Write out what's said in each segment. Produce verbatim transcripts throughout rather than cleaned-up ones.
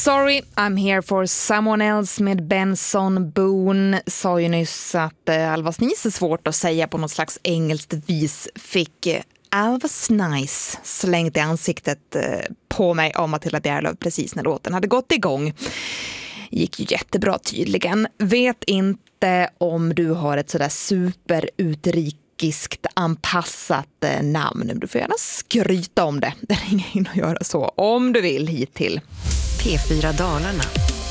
Sorry, I'm here for someone else med Benson Boone. Sa ju nyss att uh, Alvas Nice är svårt att säga på något slags engelskt vis. Fick uh, Alvas Nice slängt i ansiktet uh, på mig av Matilda Bjärlöf precis när låten hade gått igång. Gick ju jättebra tydligen. Vet inte om du har ett sådär superutrikiskt anpassat eh, namn. Du får gärna skryta om det. Det ringer in och göra så om du vill hit till P fyra Dalarna.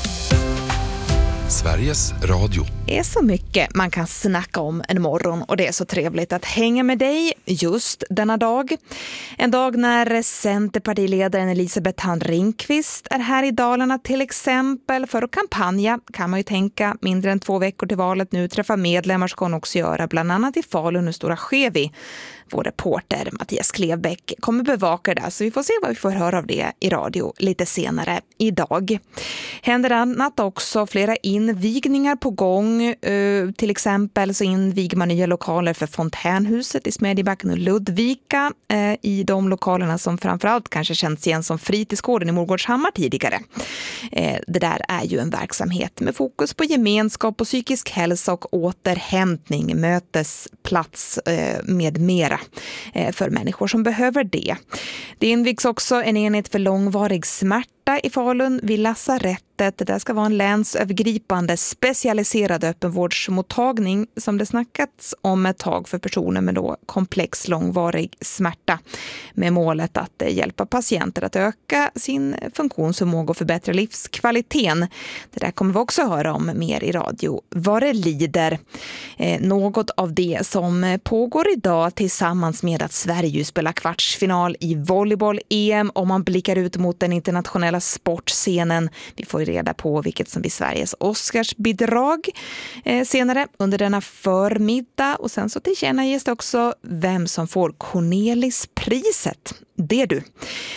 Sveriges Radio. Det är så mycket man kan snacka om en morgon och det är så trevligt att hänga med dig just denna dag. En dag när Centerpartiledaren Elisabeth Thand Ringqvist är här i Dalarna till exempel för att kampanja, kan man ju tänka, mindre än två veckor till valet nu. Träffa medlemmar ska hon också göra, bland annat i Falun och Stora Skevi. Vår reporter Mattias Klevbäck kommer bevaka det, så vi får se vad vi får höra av det i radio lite senare idag. Händer annat också, flera invigningar på gång. Uh, till exempel så inviger man nya lokaler för Fontänhuset i Smedjebacken och Ludvika. Uh, I de lokalerna som framförallt kanske känns igen som fritidsgården i Morgårdshammar tidigare. Uh, det där är ju en verksamhet med fokus på gemenskap och psykisk hälsa och återhämtning, mötesplats uh, med mera uh, för människor som behöver det. Det invigs också en enhet för långvarig smärta i Falun vid lasarettet. Det där ska vara en länsövergripande specialiserad öppenvårdsmottagning som det snackats om ett tag för personer med då komplex långvarig smärta, med målet att hjälpa patienter att öka sin funktionsförmåga och förbättra livskvaliteten. Det där kommer vi också höra om mer i radio vad det lider. Eh, något av det som pågår idag tillsammans med att Sverige spelar kvartsfinal i volleyboll-E M om man blickar ut mot den internationella sportscenen. Vi får reda på vilket som blir Sveriges Oscarsbidrag eh, senare under denna förmiddag, och sen så tillkännages det också vem som får Cornelispriset. Det är du.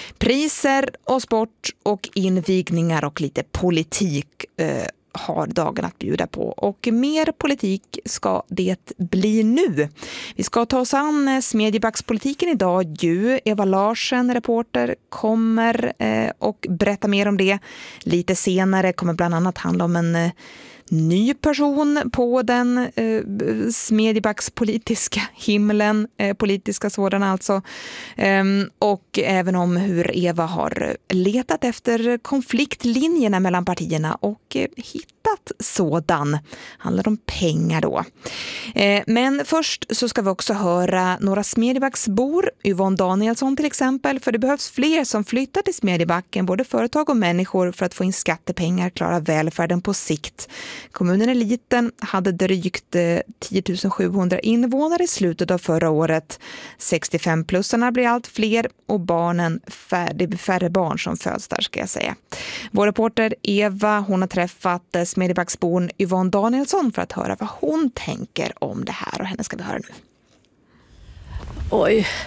Priser och sport och invigningar och lite politik eh, har dagen att bjuda på, och mer politik ska det bli nu. Vi ska ta oss an Smedjebackspolitiken idag ju. Eva Larsen, reporter, kommer eh, och berätta mer om det lite senare. Kommer bland annat handla om en eh, ny person på den eh, Smedjebackspolitiska himlen, eh, politiska sådan alltså. Ehm, och även om hur Eva har letat efter konfliktlinjerna mellan partierna och eh, hittat sådan. Handlar om pengar då. Eh, men först så ska vi också höra några Smedjebacksbor, Yvonne Danielsson till exempel, för det behövs fler som flyttar till Smedjebacken, både företag och människor, för att få in skattepengar, klara välfärden på sikt. Kommunen är liten, hade drygt eh, tio tusen sjuhundra invånare i slutet av förra året. sextiofem-plussarna blir allt fler och barnen, fär, det blir färre barn som föds där, ska jag säga. Vår reporter Eva, hon har träffat eh, Smedjebacksborn Yvonne Danielsson för att höra vad hon tänker om det här, och henne ska vi höra nu. Oj.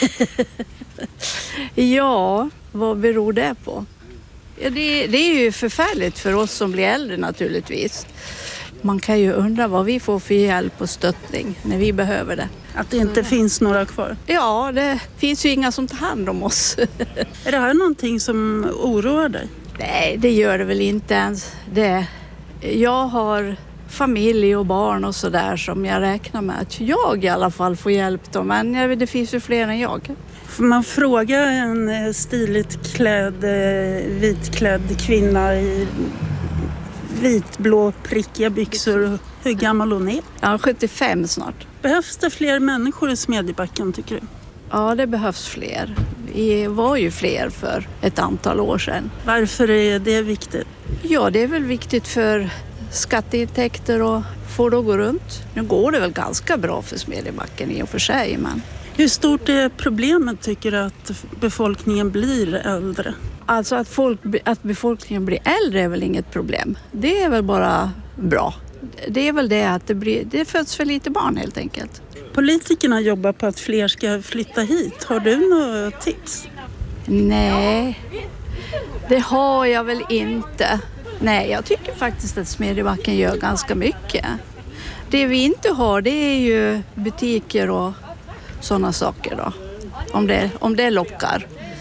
Ja, vad beror det på? Ja, det, det är ju förfärligt för oss som blir äldre naturligtvis. Man kan ju undra vad vi får för hjälp och stöttning när vi behöver det. Att det inte finns några kvar? Ja, det finns ju inga som tar hand om oss. Är det här någonting som oroar dig? Nej, det gör det väl inte ens. Det. Jag har familj och barn och sådär som jag räknar med att jag i alla fall får hjälp då. Men jag vet, det finns ju fler än jag. Får man fråga en stiligt klädd, vitklädd kvinna i vitblå prickiga byxor hur gammal hon är? Ja, sjuttiofem snart. Behövs det fler människor i Smedjebacken, tycker du? Ja, det behövs fler. Vi var ju fler för ett antal år sedan. Varför är det viktigt? Ja, det är väl viktigt för skatteintäkter och få det att gå runt. Nu går det väl ganska bra för Smedjebacken i och för sig, men... Hur stort är problemet, tycker du, att befolkningen blir äldre? Alltså att, folk, att befolkningen blir äldre är väl inget problem. Det är väl bara bra. Det är väl det att det, blir, det föds för lite barn helt enkelt. Politikerna jobbar på att fler ska flytta hit. Har du några tips? Nej, det har jag väl inte. Nej, jag tycker faktiskt att Smedjebacken gör ganska mycket. Det vi inte har, det är ju butiker och sådana saker då. Om det, om det lockar.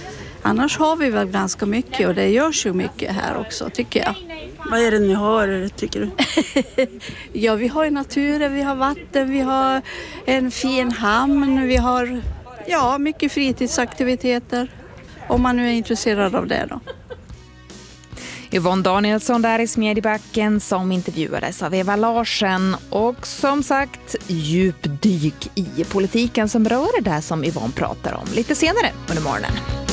Annars har vi väl ganska mycket och det görs ju mycket här också tycker jag. Vad är det ni har tycker du? Ja, vi har ju naturen, vi har vatten, vi har en fin hamn, vi har ja, mycket fritidsaktiviteter. Om man nu är intresserad av det då. Yvonne Danielsson där i Smedjebacken som intervjuades av Eva Larsen och som sagt djupdyk i politiken som rör det där som Yvonne pratar om lite senare under morgonen.